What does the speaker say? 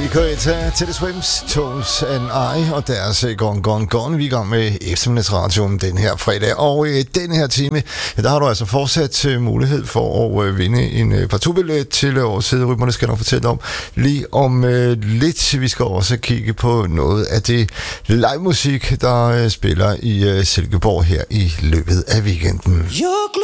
David Guetta, Teddy Swims, Tones and I og deres Gone Gone Gone. Vi er i gang med eftermiddagsradioen den her fredag, og i den her time, der har du altså fortsat mulighed for at vinde en partubillet til årets Rytmerne, skal jeg nok fortælle om lige om lidt. Vi skal også kigge på noget af det live musik, der spiller i Silkeborg her i løbet af weekenden.